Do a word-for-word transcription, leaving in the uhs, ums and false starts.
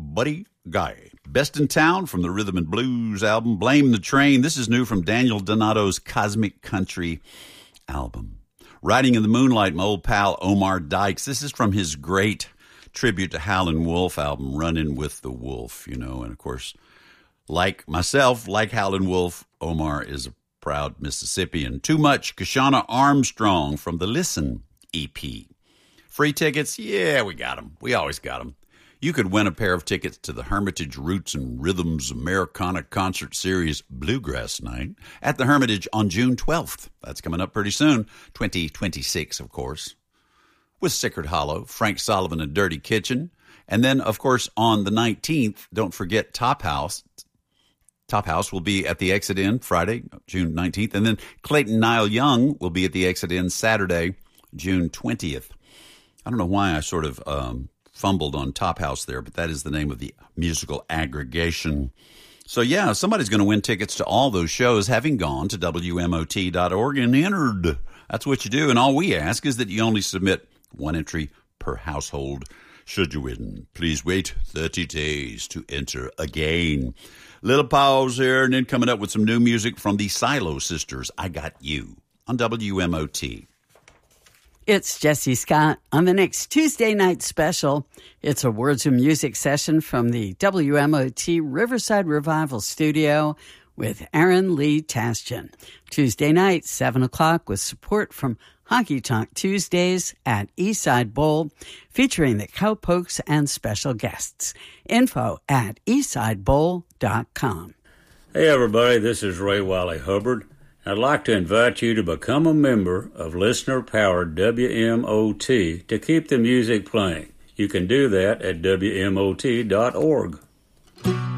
Buddy Guy. Best in Town from the Rhythm and Blues album. Blame the Train. This is new from Daniel Donato's Cosmic Country album. Riding in the Moonlight, my old pal Omar Dykes. This is from his great tribute to Howlin' Wolf album, Runnin' with the Wolf, you know. And, of course, like myself, like Howlin' Wolf, Omar is a proud Mississippian. Too Much, Kashana Armstrong from the Listen E P. Free tickets? Yeah, we got them. We always got them. You could win a pair of tickets to the Hermitage Roots and Rhythms Americana Concert Series Bluegrass Night at the Hermitage on June twelfth. That's coming up pretty soon. twenty twenty-six, of course. With Sickard Hollow, Frank Sullivan and Dirty Kitchen. And then, of course, on the nineteenth, don't forget Top House. Top House will be at the Exit Inn Friday, June nineteenth. And then Clayton Niall Young will be at the Exit Inn Saturday, June twentieth. I don't know why I sort of um, fumbled on Top House there, but that is the name of the musical aggregation. So, yeah, somebody's going to win tickets to all those shows having gone to W M O T dot org and entered. That's what you do. And all we ask is that you only submit one entry per household. Should you win, please wait thirty days to enter again. Little pause here, and then coming up with some new music from the Silo Sisters. I Got You on W M O T. It's Jesse Scott on the next Tuesday night special. It's a Words of Music session from the W M O T Riverside Revival Studio with Aaron Lee Tastian. Tuesday night, seven o'clock, with support from Honky Tonk Tuesdays at Eastside Bowl, featuring the Cowpokes and special guests. Info at eastside bowl dot com. Hey everybody, this is Ray Wiley Hubbard. I'd like to invite you to become a member of listener-powered W M O T to keep the music playing. You can do that at W M O T dot org.